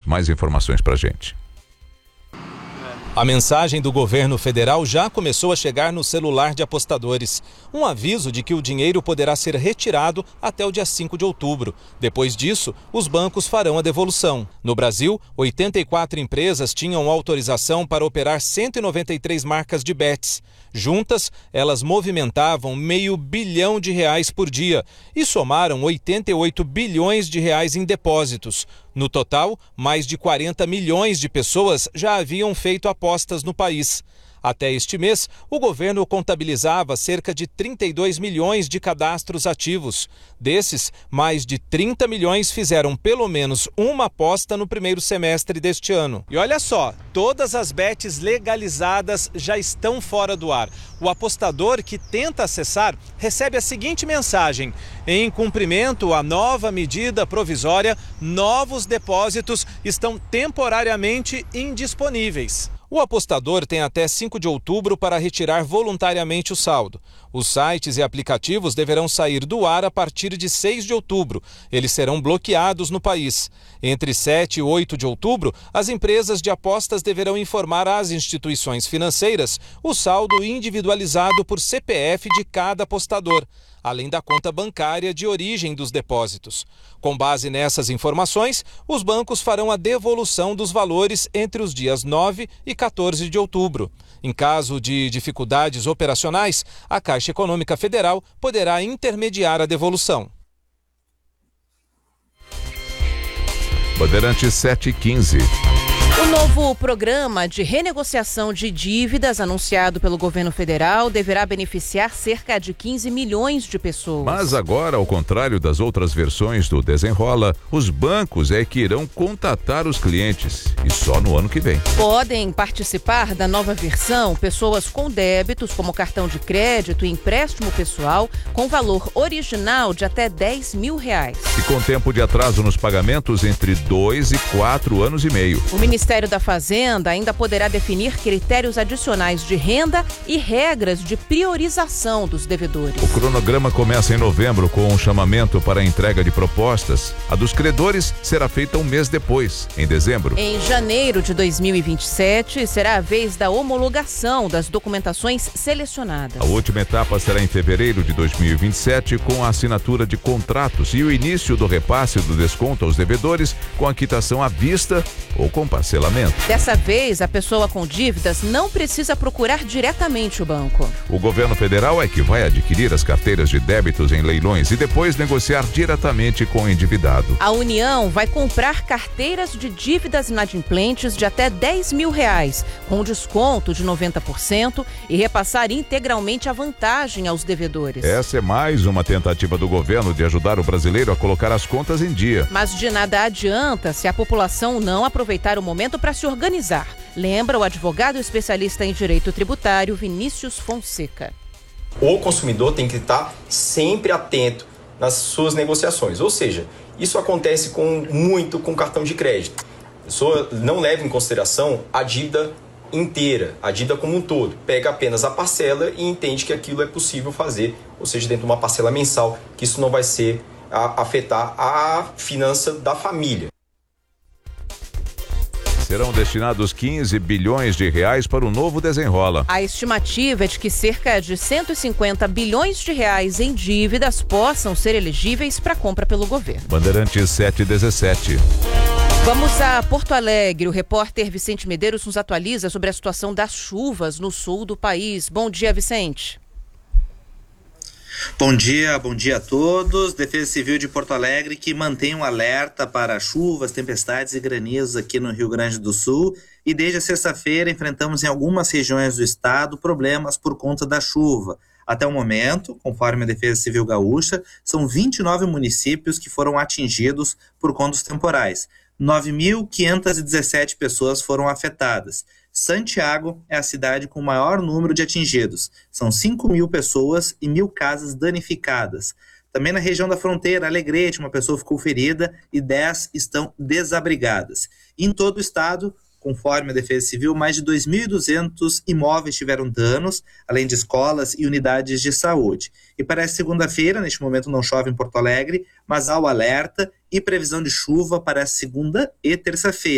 mais informações pra gente. A mensagem do governo federal já começou a chegar no celular de apostadores. Um aviso de que o dinheiro poderá ser retirado até o dia 5 de outubro. Depois disso, os bancos farão a devolução. No Brasil, 84 empresas tinham autorização para operar 193 marcas de bets. Juntas, elas movimentavam R$500 bilhão por dia e somaram 88 bilhões de reais em depósitos. No total, mais de 40 milhões de pessoas já haviam feito apostas no país. Até este mês, o governo contabilizava cerca de 32 milhões de cadastros ativos. Desses, mais de 30 milhões fizeram pelo menos uma aposta no primeiro semestre deste ano. E olha só, todas as bets legalizadas já estão fora do ar. O apostador que tenta acessar recebe a seguinte mensagem: em cumprimento à nova medida provisória, novos depósitos estão temporariamente indisponíveis. O apostador tem até 5 de outubro para retirar voluntariamente o saldo. Os sites e aplicativos deverão sair do ar a partir de 6 de outubro. Eles serão bloqueados no país. Entre 7 e 8 de outubro, as empresas de apostas deverão informar às instituições financeiras o saldo individualizado por CPF de cada apostador, além da conta bancária de origem dos depósitos. Com base nessas informações, os bancos farão a devolução dos valores entre os dias 9 e 14 de outubro. Em caso de dificuldades operacionais, a Caixa Econômica Federal poderá intermediar a devolução. Bandeirantes 7h15. O novo programa de renegociação de dívidas anunciado pelo governo federal deverá beneficiar cerca de 15 milhões de pessoas. Mas agora, ao contrário das outras versões do Desenrola, os bancos é que irão contatar os clientes, e só no ano que vem. Podem participar da nova versão pessoas com débitos como cartão de crédito e empréstimo pessoal com valor original de até R$10 mil. E com tempo de atraso nos pagamentos entre 2 e 4 anos e meio. O Ministério da Fazenda ainda poderá definir critérios adicionais de renda e regras de priorização dos devedores. O cronograma começa em novembro com um chamamento para a entrega de propostas. A dos credores será feita um mês depois, em dezembro. Em janeiro de 2027, será a vez da homologação das documentações selecionadas. A última etapa será em fevereiro de 2027, com a assinatura de contratos e o início do repasse do desconto aos devedores com a quitação à vista ou com parcelamento. Dessa vez, a pessoa com dívidas não precisa procurar diretamente o banco. O governo federal é que vai adquirir as carteiras de débitos em leilões e depois negociar diretamente com o endividado. A União vai comprar carteiras de dívidas inadimplentes de até R$10 mil, com desconto de 90% e repassar integralmente a vantagem aos devedores. Essa é mais uma tentativa do governo de ajudar o brasileiro a colocar as contas em dia. Mas de nada adianta se a população não aproveitar o momento para se organizar, lembra o advogado especialista em direito tributário Vinícius Fonseca. O consumidor tem que estar sempre atento nas suas negociações, ou seja, isso acontece muito com cartão de crédito. A pessoa não leva em consideração a dívida inteira, a dívida como um todo, pega apenas a parcela e entende que aquilo é possível fazer, ou seja, dentro de uma parcela mensal, que isso não vai afetar a finança da família. Serão destinados 15 bilhões de reais para o novo Desenrola. A estimativa é de que cerca de 150 bilhões de reais em dívidas possam ser elegíveis para compra pelo governo. Bandeirantes 7h17. Vamos a Porto Alegre. O repórter Vicente Medeiros nos atualiza sobre a situação das chuvas no sul do país. Bom dia, Vicente. Bom dia a todos. Defesa Civil de Porto Alegre que mantém um alerta para chuvas, tempestades e granizos aqui no Rio Grande do Sul. E desde a sexta-feira enfrentamos em algumas regiões do estado problemas por conta da chuva. Até o momento, conforme a Defesa Civil Gaúcha, são 29 municípios que foram atingidos por conta dos temporais. 9.517 pessoas foram afetadas. Santiago é a cidade com o maior número de atingidos. São 5.000 pessoas e 1.000 casas danificadas. Também na região da fronteira, Alegrete, uma pessoa ficou ferida e 10 estão desabrigadas. Em todo o estado, conforme a Defesa Civil, mais de 2.200 imóveis tiveram danos, além de escolas e unidades de saúde. E para essa segunda-feira, neste momento não chove em Porto Alegre, mas há o alerta e previsão de chuva para a segunda e terça-feira.